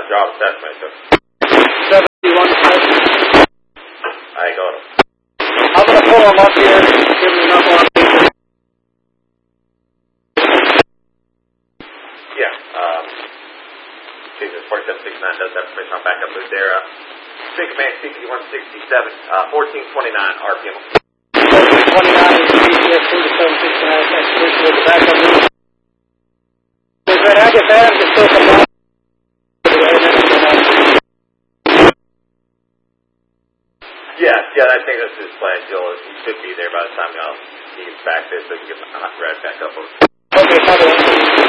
job assessment. So. 71. I got him. I'm going to pull them up here and give them enough on. Yeah, Season 4769 does have permission on backup loop there. Big man, CPD 167, 1429 RPM. 1429 is GPS 4769, that's with the backup loop. Is that I get that? I'm just still coming out. Yeah, I think that's his plan, Joel. He should be there by the time he gets back there so he can get right back up. Okay, copy.